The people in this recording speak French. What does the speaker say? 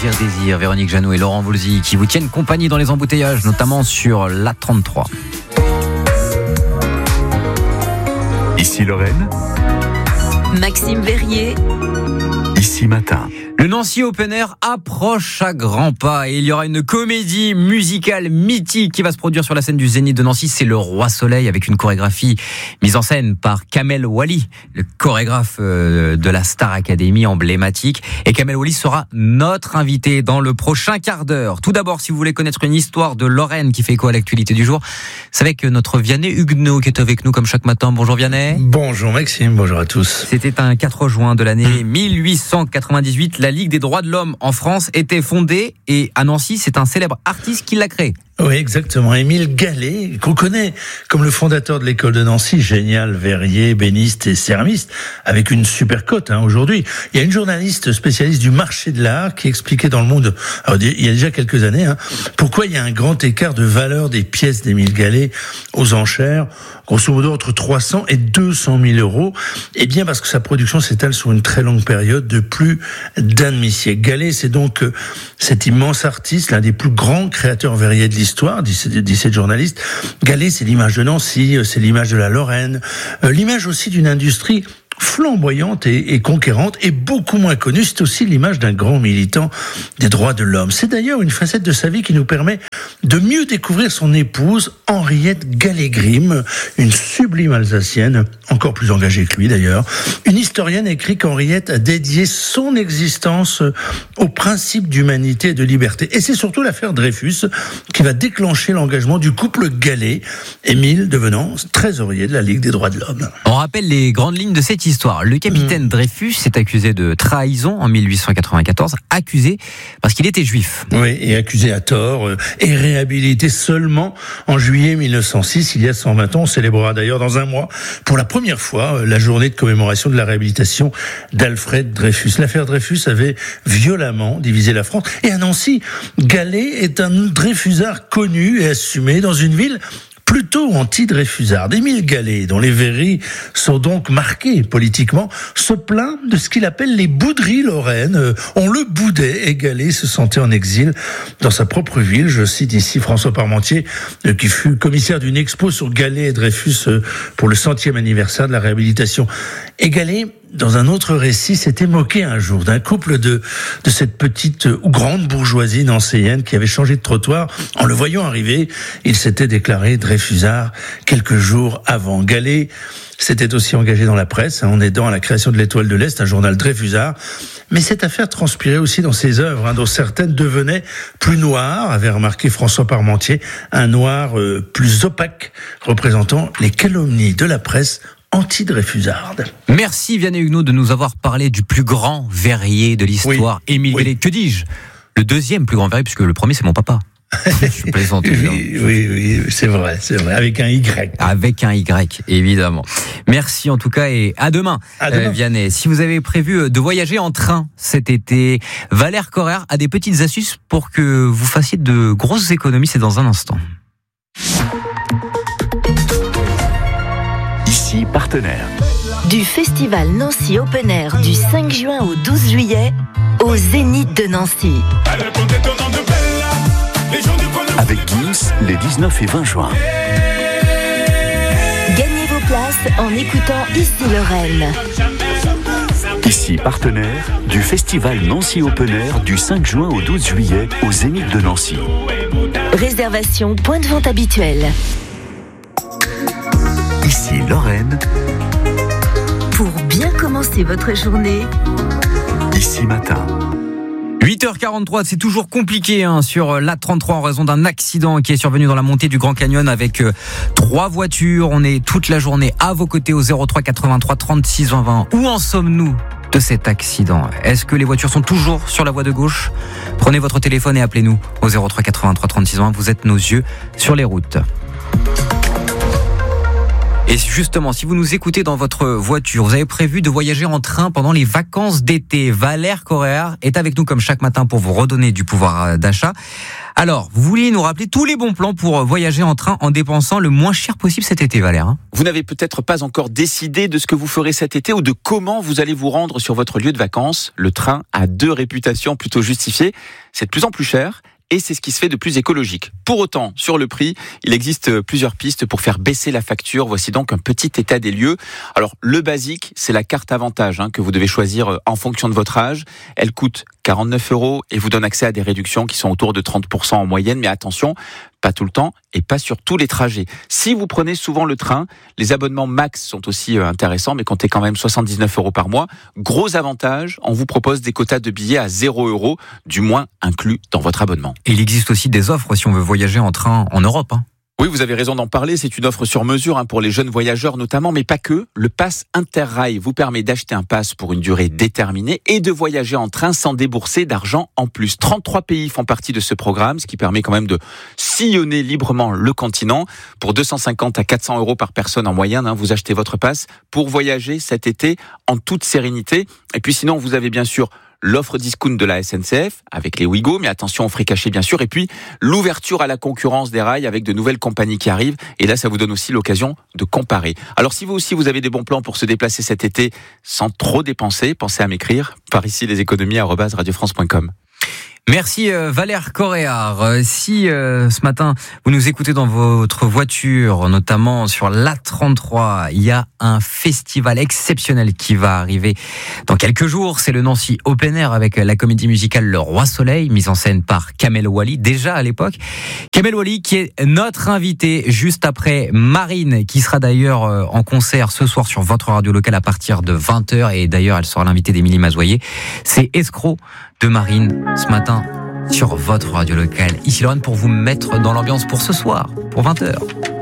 Désir, Véronique Jeannot et Laurent Voulzy qui vous tiennent compagnie dans les embouteillages, notamment sur l'A33. Ici Lorraine, Maxime Verrier, Ici Matin. Le Nancy Open Air approche à grands pas et il y aura une comédie musicale mythique qui va se produire sur la scène du Zénith de Nancy. C'est Le Roi Soleil avec une chorégraphie mise en scène par Kamel Wally, le chorégraphe de la Star Academy emblématique. Et Kamel Wally sera notre invité dans le prochain quart d'heure. Tout d'abord, si vous voulez connaître une histoire de Lorraine qui fait écho à l'actualité du jour, c'est avec notre Vianney Huguenot qui est avec nous comme chaque matin. Bonjour Vianney. Bonjour Maxime, bonjour à tous. C'était un 4 juin de l'année 1898. La Ligue des droits de l'homme en France était fondée et à Nancy, c'est un célèbre artiste qui l'a créée. Oui, exactement. Émile Gallet, qu'on connaît comme le fondateur de l'école de Nancy, génial, verrier, béniste et céramiste, avec une super cote aujourd'hui. Il y a une journaliste spécialiste du marché de l'art qui expliquait dans Le Monde, alors, il y a déjà quelques années, pourquoi il y a un grand écart de valeur des pièces d'Émile Gallet aux enchères, grosso modo entre 300 et 200 000 euros. Eh bien, parce que sa production s'étale sur une très longue période de plus d'un demi-siècle. Gallet, c'est donc cet immense artiste, l'un des plus grands créateurs verriers de l'histoire, dit cette journaliste. Gallet, c'est l'image de Nancy, c'est l'image de la Lorraine, l'image aussi d'une industrie flamboyante et conquérante et beaucoup moins connue. C'est aussi l'image d'un grand militant des droits de l'homme. C'est d'ailleurs une facette de sa vie qui nous permet de mieux découvrir son épouse, Henriette Gallet-Grimm, une sublime Alsacienne, encore plus engagée que lui d'ailleurs. Une historienne écrit qu'Henriette a dédié son existence au principe d'humanité et de liberté. Et c'est surtout l'affaire Dreyfus qui va déclencher l'engagement du couple Gallet, Émile devenant trésorier de la Ligue des droits de l'homme. On rappelle les grandes lignes de cette histoire. Le capitaine Dreyfus est accusé de trahison en 1894, accusé parce qu'il était juif. Oui, et accusé à tort, et réhabilité seulement en juillet 1906, il y a 120 ans. On célébrera d'ailleurs dans un mois, pour la première fois, la journée de commémoration de la réhabilitation d'Alfred Dreyfus. L'affaire Dreyfus avait violemment divisé la France. Et à Nancy, Gallet est un Dreyfusard connu et assumé dans une ville plutôt anti-dreyfusarde. Émile Gallet, dont les verreries sont donc marquées politiquement, se plaint de ce qu'il appelle les bouderies lorraines. On le boudait et Gallet se sentait en exil dans sa propre ville. Je cite ici François Parmentier, qui fut commissaire d'une expo sur Gallet et Dreyfus pour le 100e anniversaire de la réhabilitation. Et Gallet, dans un autre récit, s'était moqué un jour d'un couple de cette petite ou grande bourgeoisie nancéenne qui avait changé de trottoir. En le voyant arriver, il s'était déclaré Dreyfusard quelques jours avant. Gallet s'était aussi engagé dans la presse, en aidant à la création de l'Étoile de l'Est, un journal Dreyfusard. Mais cette affaire transpirait aussi dans ses œuvres, dont certaines devenaient plus noires, avait remarqué François Parmentier, un noir plus opaque, représentant les calomnies de la presse anti-dreyfusarde. Merci Vianney Huguenot de nous avoir parlé du plus grand verrier de l'histoire, Émile Gallet. Que dis-je ? Le deuxième plus grand verrier, puisque le premier c'est mon papa. Je plaisante. Oui, c'est vrai, avec un Y. Avec un Y, évidemment. Merci en tout cas et à demain, Vianney. Si vous avez prévu de voyager en train cet été, Valère Correr a des petites astuces pour que vous fassiez de grosses économies, c'est dans un instant. Ici Partenaire. du Festival Nancy Open Air du 5 juin au 12 juillet au Zénith de Nancy. Avec Gims, les 19 et 20 juin. Gagnez vos places en écoutant Ici Lorraine. Ici partenaire du Festival Nancy Open Air du 5 juin au 12 juillet au Zénith de Nancy. Réservation point de vente habituel. Ici Lorraine. Pour bien commencer votre journée. Ici matin. 8h43, c'est toujours compliqué sur l'A33 en raison d'un accident qui est survenu dans la montée du Grand Canyon avec 3 voitures. On est toute la journée à vos côtés au 03 83 36 20 20. Où en sommes-nous de cet accident? Est-ce que les voitures sont toujours sur la voie de gauche? Prenez votre téléphone et appelez-nous au 03 83 36 20. Vous êtes nos yeux sur les routes. Et justement, si vous nous écoutez dans votre voiture, vous avez prévu de voyager en train pendant les vacances d'été. Valère Correa est avec nous comme chaque matin pour vous redonner du pouvoir d'achat. Alors, vous vouliez nous rappeler tous les bons plans pour voyager en train en dépensant le moins cher possible cet été, Valère, hein ? Vous n'avez peut-être pas encore décidé de ce que vous ferez cet été ou de comment vous allez vous rendre sur votre lieu de vacances. Le train a 2 réputations plutôt justifiées. C'est de plus en plus cher. Et c'est ce qui se fait de plus écologique. Pour autant, sur le prix, il existe plusieurs pistes pour faire baisser la facture. Voici donc un petit état des lieux. Alors, le basique, c'est la carte avantage que vous devez choisir en fonction de votre âge. Elle coûte 49 € et vous donne accès à des réductions qui sont autour de 30% en moyenne. Mais attention, pas tout le temps et pas sur tous les trajets. Si vous prenez souvent le train, les abonnements max sont aussi intéressants, mais comptez quand même 79 € par mois. Gros avantage, on vous propose des quotas de billets à 0 €, du moins inclus dans votre abonnement. Et il existe aussi des offres si on veut voyager en train en Europe, hein. Oui, vous avez raison d'en parler, c'est une offre sur mesure pour les jeunes voyageurs notamment, mais pas que. Le pass Interrail vous permet d'acheter un pass pour une durée déterminée et de voyager en train sans débourser d'argent en plus. 33 pays font partie de ce programme, ce qui permet quand même de sillonner librement le continent. Pour 250 à 400 € par personne en moyenne, vous achetez votre pass pour voyager cet été en toute sérénité. Et puis sinon, vous avez bien sûr l'offre discount de la SNCF avec les Ouigo, mais attention aux frais cachés bien sûr, et puis l'ouverture à la concurrence des rails avec de nouvelles compagnies qui arrivent, et là ça vous donne aussi l'occasion de comparer. Alors si vous aussi vous avez des bons plans pour se déplacer cet été sans trop dépenser, pensez à m'écrire par ici leséconomies@radiofrance.com. Merci Valère Correa. Si ce matin vous nous écoutez dans votre voiture, notamment sur l'A33, il y a un festival exceptionnel qui va arriver dans quelques jours. C'est le Nancy Open Air avec la comédie musicale Le Roi Soleil, mise en scène par Kamel Ouali, déjà à l'époque. Kamel Ouali qui est notre invité juste après Marine, qui sera d'ailleurs en concert ce soir sur votre radio locale à partir de 20h. Et d'ailleurs, elle sera l'invitée d'Émilie Mazoyer. C'est Escroc de Marine ce matin sur votre radio locale. Ici Lorraine pour vous mettre dans l'ambiance pour ce soir, pour 20h.